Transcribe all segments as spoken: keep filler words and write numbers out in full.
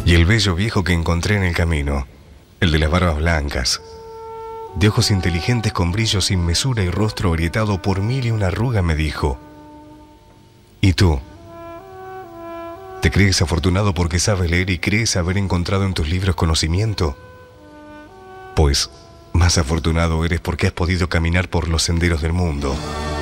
Y el bello viejo que encontré en el camino, el de las barbas blancas, de ojos inteligentes con brillo sin mesura y rostro agrietado por mil y una arruga, me dijo: ¿y tú? ¿Te crees afortunado porque sabes leer y crees haber encontrado en tus libros conocimiento? Pues más afortunado eres porque has podido caminar por los senderos del mundo.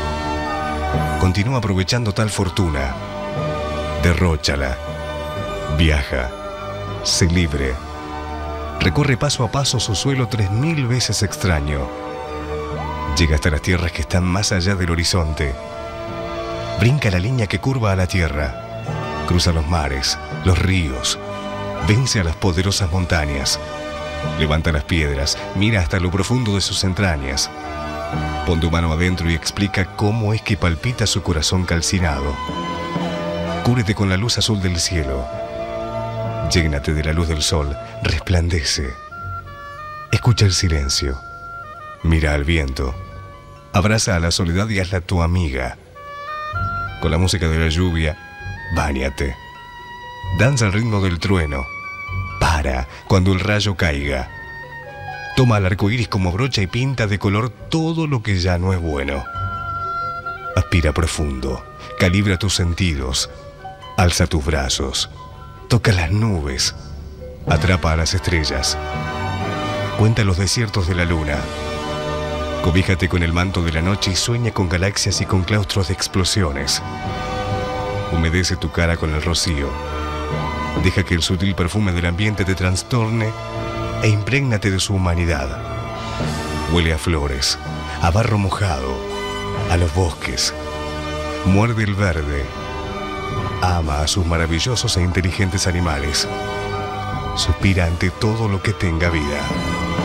Continúa aprovechando tal fortuna. Derróchala. Viaja. Sé libre. Recorre paso a paso su suelo tres mil veces extraño. Llega hasta las tierras que están más allá del horizonte. Brinca la línea que curva a la tierra. Cruza los mares, los ríos. Vence a las poderosas montañas. Levanta las piedras, mira hasta lo profundo de sus entrañas. Pon tu mano adentro y explica cómo es que palpita su corazón calcinado. Cúbrete con la luz azul del cielo. Llénate de la luz del sol, resplandece. Escucha el silencio. Mira al viento. Abraza a la soledad y hazla tu amiga. Con la música de la lluvia, báñate. Danza al ritmo del trueno. Para cuando el rayo caiga. Toma el arco iris como brocha y pinta de color todo lo que ya no es bueno. Aspira profundo, calibra tus sentidos, alza tus brazos, toca las nubes, atrapa a las estrellas, cuenta los desiertos de la luna. Cobíjate con el manto de la noche y sueña con galaxias y con claustros de explosiones. Humedece tu cara con el rocío. Deja que el sutil perfume del ambiente te trastorne e imprégnate de su humanidad. Huele a flores, a barro mojado, a los bosques. Muerde el verde. Ama a sus maravillosos e inteligentes animales. Suspira ante todo lo que tenga vida.